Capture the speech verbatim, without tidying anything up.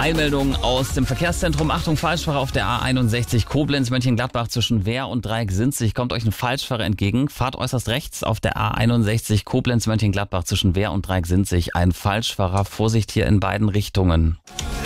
Einmeldung aus dem Verkehrszentrum. Achtung, Falschfahrer auf der A einundsechzig Koblenz-Mönchengladbach zwischen Wehr und Dreieck-Sinzig. Kommt euch ein Falschfahrer entgegen. Fahrt äußerst rechts auf der A einundsechzig Koblenz-Mönchengladbach zwischen Wehr und Dreieck-Sinzig. Ein Falschfahrer. Vorsicht hier in beiden Richtungen.